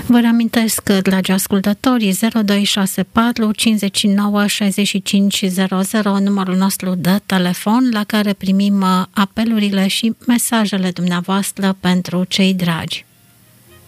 Vă reamintesc, dragi ascultători, 0264 59 65 00, numărul nostru de telefon la care primim apelurile și mesajele dumneavoastră pentru cei dragi.